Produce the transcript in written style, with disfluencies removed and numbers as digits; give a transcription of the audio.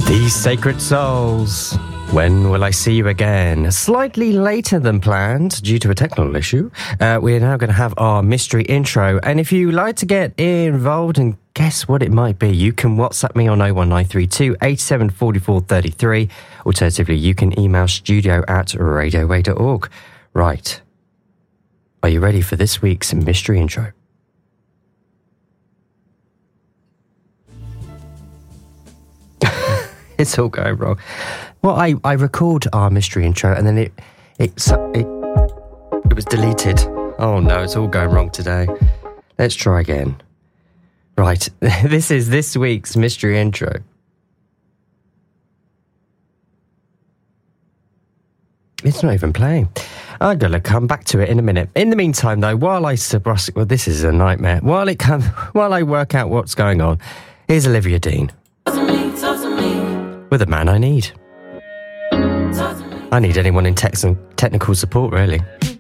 These sacred souls. When will I see you again? Slightly later than planned due to a technical issue. We're now going to have our mystery intro. And if you like to get involved and guess what it might be, you can WhatsApp me on 01932 87 44 33. Alternatively, you can email studio@radioway.org. Right. Are you ready for this week's mystery intro? It's all going wrong. Well, I record our mystery intro and then it was deleted. Oh no, it's all going wrong today. Let's try again. Right, this is this week's mystery intro. It's not even playing. I'm going to come back to it in a minute. In the meantime, though, while I well, this is a nightmare. While I work out what's going on, here's Olivia Dean. With a man I need. I need anyone in technical support, really.